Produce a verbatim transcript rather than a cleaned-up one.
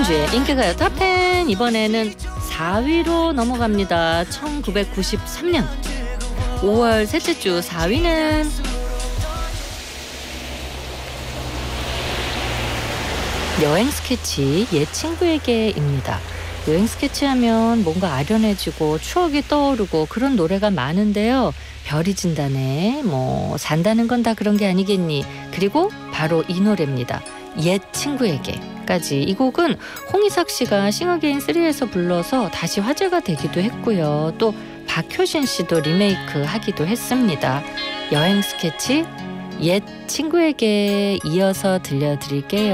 이승주의 인기가요 탑텐, 이번에는 사 위로 넘어갑니다. 천구백구십삼 년 오월 셋째 주 사 위는 여행 스케치 옛 친구에게입니다. 여행 스케치하면 뭔가 아련해지고 추억이 떠오르고 그런 노래가 많은데요. 별이 진다네, 뭐 산다는 건 다 그런 게 아니겠니. 그리고 바로 이 노래입니다. 옛 친구에게까지. 이 곡은 홍이삭 씨가 싱어게인 쓰리에서 불러서 다시 화제가 되기도 했고요. 또 박효신 씨도 리메이크 하기도 했습니다. 여행 스케치 옛 친구에게 이어서 들려드릴게요.